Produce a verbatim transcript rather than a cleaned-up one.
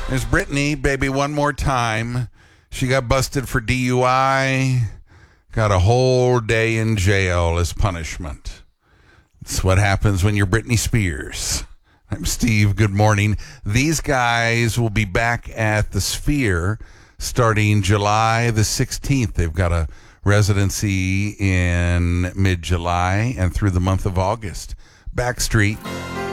There's Brittany, baby, one more time. She got busted for D U I, got a whole day in jail as punishment. It's what happens when you're Britney Spears. I'm Steve. Good morning. These guys will be back at the Sphere starting July the sixteenth. They've got a residency in mid-July and through the month of August. Backstreet